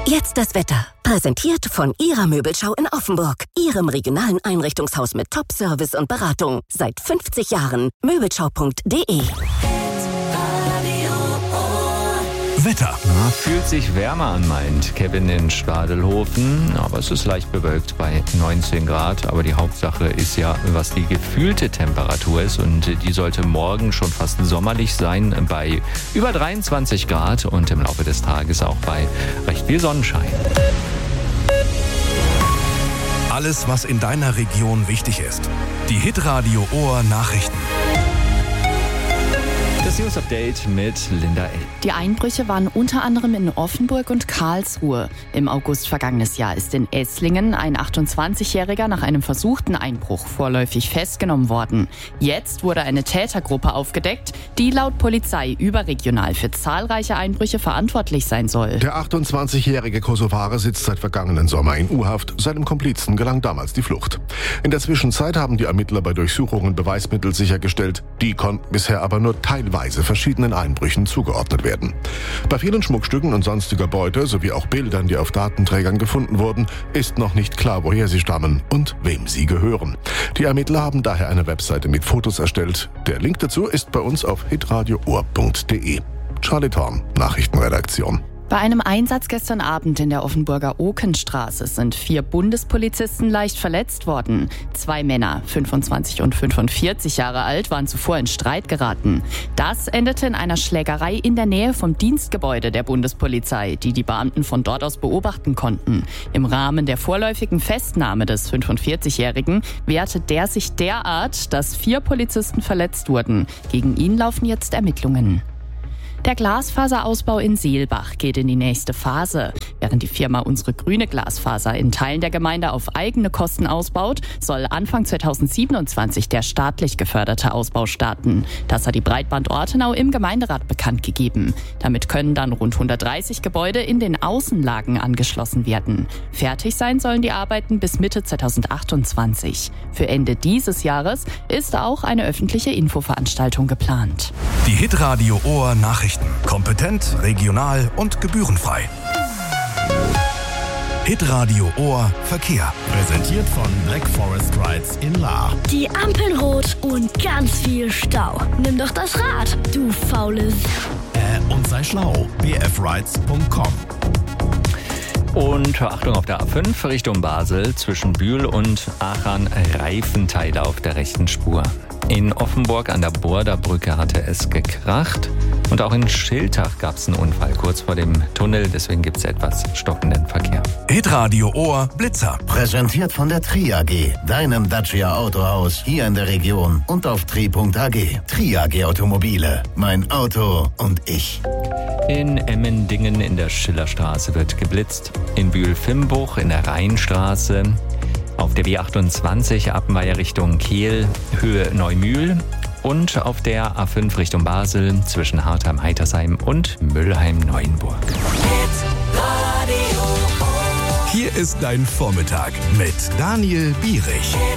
Jetzt das Wetter. Präsentiert von Ihrer Möbelschau in Offenburg. Ihrem regionalen Einrichtungshaus mit Top-Service und Beratung. Seit 50 Jahren. Möbelschau.de. Wetter. Fühlt sich wärmer an, meint Kevin in Stadelhofen. Aber es ist leicht bewölkt bei 19 Grad. Aber die Hauptsache ist ja, was die gefühlte Temperatur ist. Und die sollte morgen schon fast sommerlich sein bei über 23 Grad. Und im Laufe des Tages auch bei recht viel Sonnenschein. Alles, was in deiner Region wichtig ist. Die Hitradio Ohr Nachrichten. Das News Update mit Linda L. Die Einbrüche waren unter anderem in Offenburg und Karlsruhe. Im August vergangenes Jahr ist in Esslingen ein 28-Jähriger nach einem versuchten Einbruch vorläufig festgenommen worden. Jetzt wurde eine Tätergruppe aufgedeckt, die laut Polizei überregional für zahlreiche Einbrüche verantwortlich sein soll. Der 28-jährige Kosovare sitzt seit vergangenen Sommer in U-Haft. Seinem Komplizen gelang damals die Flucht. In der Zwischenzeit haben die Ermittler bei Durchsuchungen Beweismittel sichergestellt. Die konnten bisher aber nur teilweise verschiedenen Einbrüchen zugeordnet werden. Bei vielen Schmuckstücken und sonstiger Beute sowie auch Bildern, die auf Datenträgern gefunden wurden, ist noch nicht klar, woher sie stammen und wem sie gehören. Die Ermittler haben daher eine Webseite mit Fotos erstellt. Der Link dazu ist bei uns auf hitradioohr.de. Charlie Thorn, Nachrichtenredaktion. Bei einem Einsatz gestern Abend in der Offenburger Okenstraße sind 4 Bundespolizisten leicht verletzt worden. 2 Männer, 25 und 45 Jahre alt, waren zuvor in Streit geraten. Das endete in einer Schlägerei in der Nähe vom Dienstgebäude der Bundespolizei, die Beamten von dort aus beobachten konnten. Im Rahmen der vorläufigen Festnahme des 45-Jährigen wehrte der sich derart, dass 4 Polizisten verletzt wurden. Gegen ihn laufen jetzt Ermittlungen. Der Glasfaserausbau in Seelbach geht in die nächste Phase. Während die Firma Unsere Grüne Glasfaser in Teilen der Gemeinde auf eigene Kosten ausbaut, soll Anfang 2027 der staatlich geförderte Ausbau starten. Das hat die Breitband Ortenau im Gemeinderat bekannt gegeben. Damit können dann rund 130 Gebäude in den Außenlagen angeschlossen werden. Fertig sein sollen die Arbeiten bis Mitte 2028. Für Ende dieses Jahres ist auch eine öffentliche Infoveranstaltung geplant. Die Hitradio Ohr Nachrichten. Kompetent, regional und gebührenfrei. Hitradio Ohr Verkehr. Präsentiert von Black Forest Rides in Lahr. Die Ampeln rot und ganz viel Stau. Nimm doch das Rad, du faule Und sei schlau. bfrides.com. Und Achtung auf der A5 Richtung Basel zwischen Bühl und Aachen Reifenteile auf der rechten Spur. In Offenburg an der Borderbrücke hatte es gekracht. Und auch in Schiltach gab es einen Unfall kurz vor dem Tunnel. Deswegen gibt es etwas stockenden Verkehr. Hitradio Ohr Blitzer. Präsentiert von der Tri AG, deinem Dacia Autohaus hier in der Region und auf tri.ag. Tri AG Automobile, mein Auto und ich. In Emmendingen in der Schillerstraße wird geblitzt. In Bühl-Fimbuch in der Rheinstraße. Auf der B28 Appenweier Richtung Kehl, Höhe Neumühl. Und auf der A5 Richtung Basel zwischen Hartheim-Heitersheim und Müllheim-Neuenburg. Hier ist dein Vormittag mit Daniel Bierich.